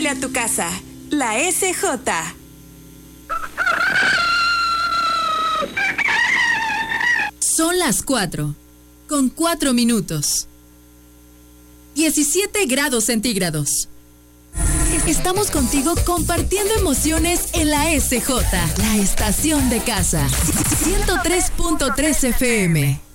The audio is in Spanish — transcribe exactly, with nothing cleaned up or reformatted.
a tu casa. La S J. Son las cuatro, con cuatro minutos. diecisiete grados centígrados. Estamos contigo compartiendo emociones en la S J, la estación de casa. ciento tres punto tres F M.